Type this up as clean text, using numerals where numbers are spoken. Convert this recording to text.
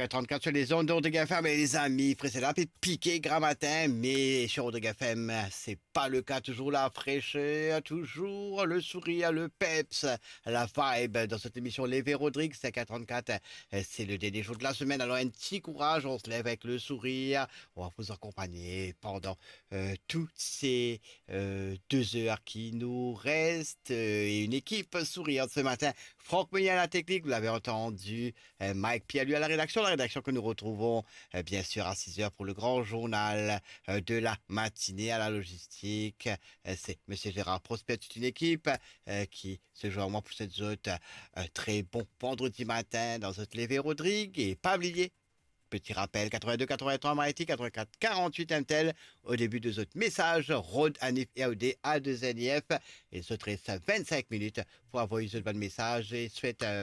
5h34 sur les ondes d'Ordre FM et les amis, précédemment, puis piqué grand matin, mais sur Ordre FM, c'est pas le cas, toujours la fraîcheur, toujours le sourire, le peps, la vibe dans cette émission Lévé Rodrigue, 5h34, c'est le dernier jour de la semaine, alors un petit courage, on se lève avec le sourire, on va vous accompagner pendant toutes ces 2 heures qui nous restent, et une équipe souriante ce matin, Franck Meunier à la technique, vous l'avez entendu, Mike Pierre lui à la rédaction que nous retrouvons bien sûr à 6 heures pour le grand journal de la matinée à la logistique. C'est Monsieur Gérard Prosper, toute une équipe qui se joint à moi pour cette zone. Un très bon vendredi matin dans cette Lévé Rodrigue et pas oublier. Petit rappel, 82 83 Mariti, 84 48 MTEL, au début de votre message, Rode Anif EAOD A2NIF, et ce reste 25 minutes pour envoyer ce bon message et souhaite